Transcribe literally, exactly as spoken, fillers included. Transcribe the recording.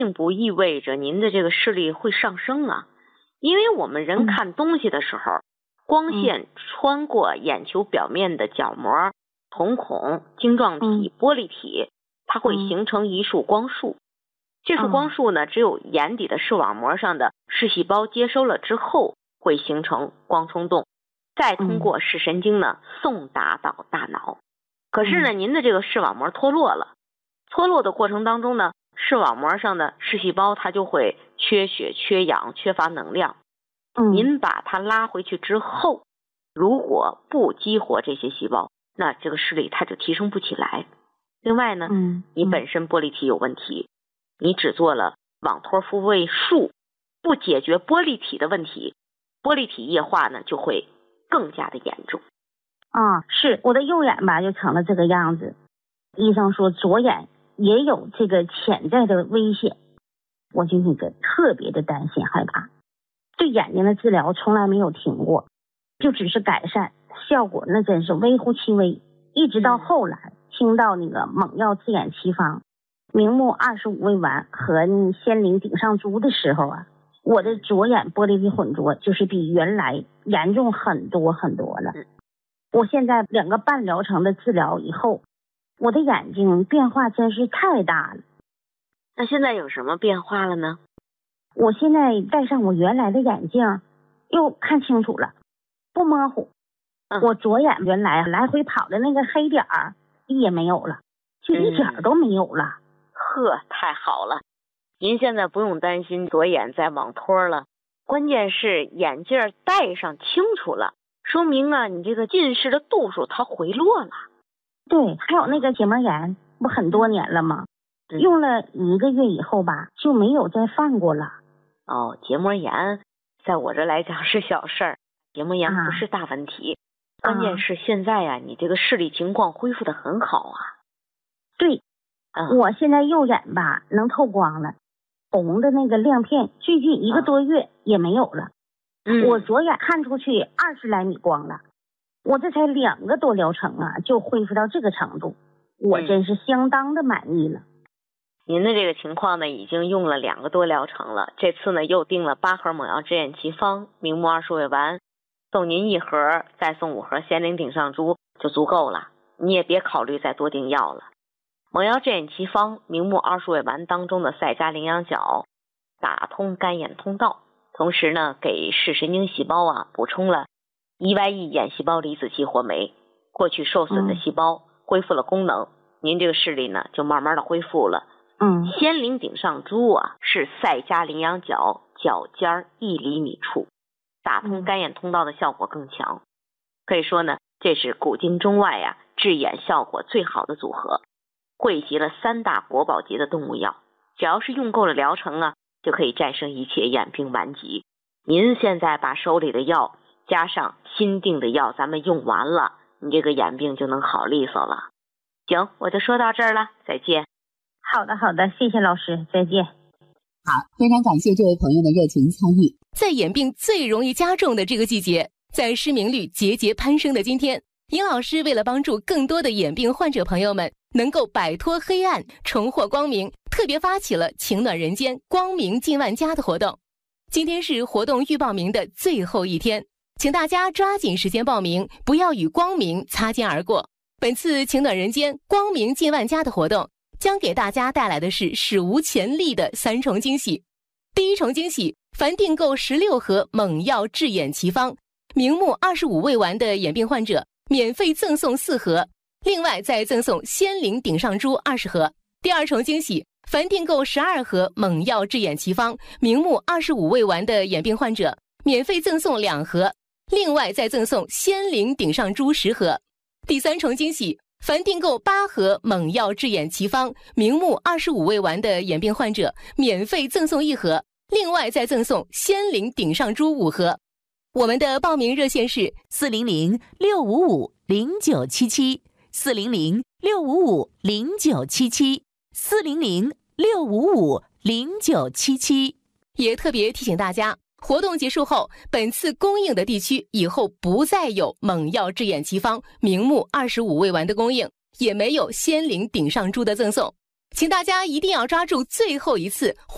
并不意味着您的这个视力会上升啊。因为我们人看东西的时候，嗯、光线穿过眼球表面的角膜、瞳孔、晶状体、玻璃体，它会形成一束光束。这束光束呢，只有眼底的视网膜上的视细胞接收了之后，会形成光冲动，再通过视神经呢送达到大脑。可是呢，您的这个视网膜脱落了，脱落的过程当中呢，视网膜上的视细胞它就会缺血、缺氧、缺乏能量。 嗯， 您把它拉回去之后，如果不激活这些细胞，那这个视力它就提升不起来。另外呢， 嗯， 你本身玻璃体有问题，你只做了网托复位术，不解决玻璃体的问题，玻璃体液化呢就会更加的严重。 啊，是我的右眼吧就成了这个样子，医生说左眼也有这个潜在的危险，我就那个特别的担心害怕。对眼睛的治疗从来没有停过，就只是改善，效果那真是微乎其微。一直到后来听到那个猛药治眼奇方明目二十五味丸和仙灵顶上珠的时候啊，我的左眼玻璃体混浊就是比原来严重很多很多了。我现在两个半疗程的治疗以后，我的眼睛变化真是太大了。 那现在有什么变化了呢？ 我现在戴上我原来的眼镜，又看清楚了，不模糊。 嗯、 我左眼原来来回跑的那个黑点儿也没有了，就一点都没有了。 嗯、呵，太好了！您现在不用担心左眼再网脱了，关键是眼镜戴上清楚了，说明啊，你这个近视的度数它回落了。 对，还有那个结膜炎，不很多年了吗？嗯、用了一个月以后吧，就没有再犯过了。 哦，结膜炎在我这来讲是小事儿，结膜炎不是大问题。啊、关键是现在呀、啊，你这个视力情况恢复得很好啊。 对， 嗯、 我现在右眼吧能透光了，红的那个亮片最近一个多月也没有了。 嗯， 我左眼看出去二十来米光了，我这才两个多疗程啊，就恢复到这个程度，我真是相当的满意了。 嗯、您的这个情况呢，已经用了两个多疗程了，这次呢又订了八盒猛药治眼奇方、明目二十味丸，送您一盒，再送五盒仙灵顶上珠就足够了，你也别考虑再多订药了。猛药治眼奇方、明目二十味丸当中的赛迦羚羊角打通干眼通道，同时呢给视神经细胞啊补充了 E Y E 眼细胞离子激活酶，过去受损的细胞恢复了功能，嗯、您这个视力呢就慢慢的恢复了。 嗯， 仙灵顶上珠啊是赛迦羚羊角角尖一厘米处，打通干眼通道的效果更强，可以说呢，这是古今中外呀、啊、治眼效果最好的组合，汇集了三大国宝级的动物药，只要是用够了疗程啊，就可以战胜一切眼病顽疾。您现在把手里的药加上新订的药，咱们用完了，你这个眼病就能好利索了。行，我就说到这儿了，再见。 好的，好的，谢谢老师，再见。 好，非常感谢这位朋友的热情参与。在眼病最容易加重的这个季节，在失明率节节攀升的今天，尹老师为了帮助更多的眼病患者朋友们能够摆脱黑暗，重获光明，特别发起了情暖人间光明近万家的活动。今天是活动预报名的最后一天，请大家抓紧时间报名，不要与光明擦肩而过。本次情暖人间光明近万家的活动将给大家带来的是史无前例的三重惊喜。第一重惊喜，凡订购十六盒猛药治眼奇方、明目二十五味丸的眼病患者，免费赠送四盒，另外再赠送仙灵顶上珠二十盒。第二重惊喜，凡订购十二盒猛药治眼奇方、明目二十五味丸的眼病患者，免费赠送两盒，另外再赠送仙灵顶上珠十盒。第三重惊喜，凡订购八盒猛药治眼奇方、明目二十五味丸的眼病患者，免费赠送一盒，另外再赠送仙灵顶上珠五盒。我们的报名热线是四零零六五五零九七七，四零零六五五零九七七，四零零六五五零九七七。也特别提醒大家，活动结束后，本次供应的地区以后不再有猛药治眼奇方、明目二十五味丸的供应，也没有仙灵顶上珠的赠送，请大家一定要抓住最后一次